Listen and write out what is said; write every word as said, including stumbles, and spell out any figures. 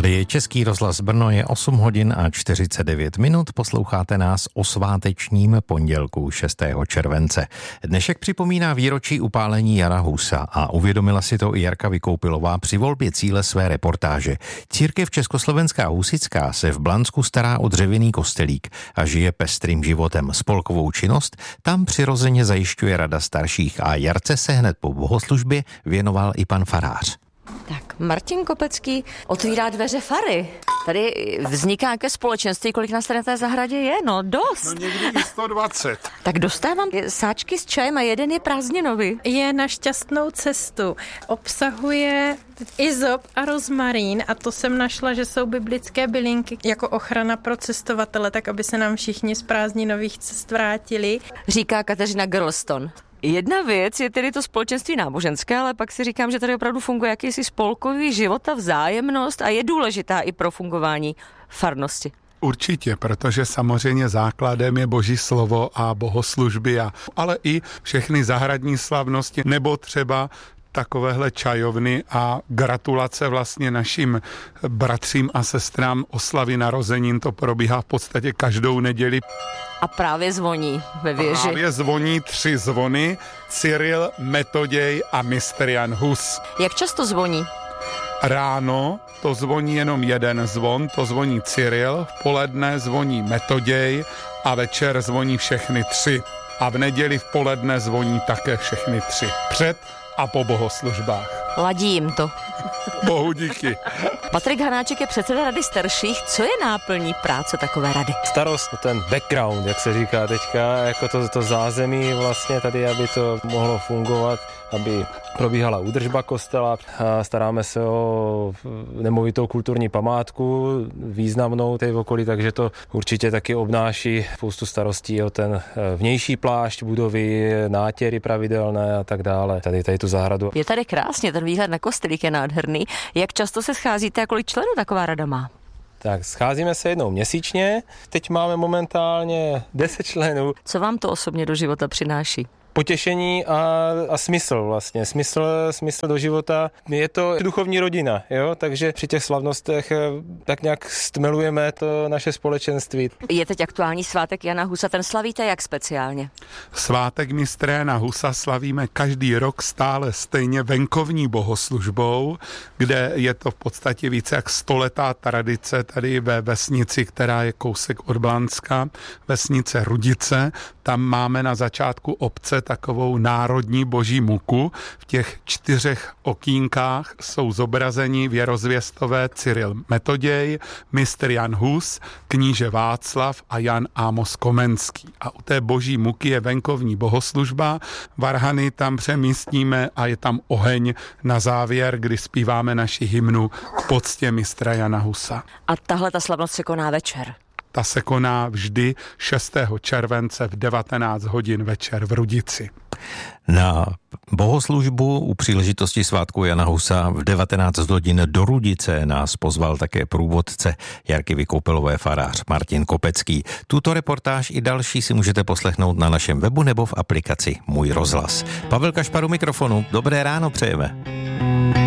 Tady Český rozhlas Brno, je osm hodin a čtyřicet devět minut. Posloucháte nás o svátečním pondělku šestého července. Dnešek připomíná výročí upálení Jana Husa a uvědomila si to i Jarka Vykoupilová při volbě cíle své reportáže. Církev Československá husitská se v Blansku stará o dřevěný kostelík a žije pestrým životem. Spolkovou činnost tam přirozeně zajišťuje Rada starších a Jarce se hned po bohoslužbě věnoval i pan farář. Tak, Martin Kopecký otvírá dveře fary. Tady vzniká nějaké společenství, kolik nás tady na té zahradě je? No dost. No někdy i sto dvacet. Tak dostávám sáčky s čajem a jeden je prázdninový. Je na šťastnou cestu. Obsahuje izop a rozmarín a to jsem našla, že jsou biblické bylinky jako ochrana pro cestovatele, tak aby se nám všichni z prázdninových cest vrátili. Říká Kateřina Girlston. Jedna věc je tedy to společenství náboženské, ale pak si říkám, že tady opravdu funguje jakýsi spolkový život a vzájemnost a je důležitá i pro fungování farnosti. Určitě, protože samozřejmě základem je Boží slovo a bohoslužby, a, ale i všechny zahradní slavnosti, nebo třeba takovéhle čajovny a gratulace vlastně našim bratřím a sestrám oslavy narozenin. To probíhá v podstatě každou neděli. A právě zvoní ve věži. Právě zvoní tři zvony, Cyril, Metoděj a mistr Jan Hus. Jak často zvoní? Ráno to zvoní jenom jeden zvon, to zvoní Cyril, v poledne zvoní Metoděj a večer zvoní všechny tři. A v neděli v poledne zvoní také všechny tři. Před a po bohoslužbách. Ladí jim to. Bohu díky. Patrik Hanáček je předseda Rady starších. Co je náplní práce takové rady? Starost o ten background, jak se říká teďka, jako to, to zázemí vlastně tady, aby to mohlo fungovat, aby probíhala údržba kostela. Staráme se o nemovitou kulturní památku, významnou tady v okolí, takže to určitě taky obnáší spoustu starostí o ten vnější plášť budovy, nátěry pravidelné a tak dále. Tady, tady tu zahradu. Je tady krásně, ten výhled na kostelík je nádherný. Jak často se scházíte a kolik členů taková rada má? Tak scházíme se jednou měsíčně, teď máme momentálně deset členů. Co vám to osobně do života přináší? Potěšení a, a smysl vlastně. Smysl, smysl do života. Je to duchovní rodina, jo? Takže při těch slavnostech tak nějak stmelujeme to naše společenství. Je teď aktuální svátek Jana Husa, ten slavíte jak speciálně? Svátek mistra Jana Husa slavíme každý rok stále stejně venkovní bohoslužbou, kde je to v podstatě více jak stoletá tradice tady ve vesnici, která je kousek od Blanska, vesnice Rudice. Tam máme na začátku obce takovou národní boží muku. V těch čtyřech okýnkách jsou zobrazeni věrozvěstové Cyril Metoděj, mistr Jan Hus, kníže Václav a Jan Amos Komenský. A u té boží muky je venkovní bohoslužba, varhany tam přemístíme a je tam oheň na závěr, kdy zpíváme naši hymnu k poctě mistra Jana Husa. A tahle ta slavnost se koná večer? Ta se koná vždy šestého července v devatenáct hodin večer v Rudici. Na bohoslužbu u příležitosti svátku Jana Husa v devatenáct hodin do Rudice nás pozval také průvodce Jarky Vykoupilové farář Martin Kopecký. Tuto reportáž i další si můžete poslechnout na našem webu nebo v aplikaci Můj rozhlas. Pavel Kašpar u mikrofonu. Dobré ráno přejeme.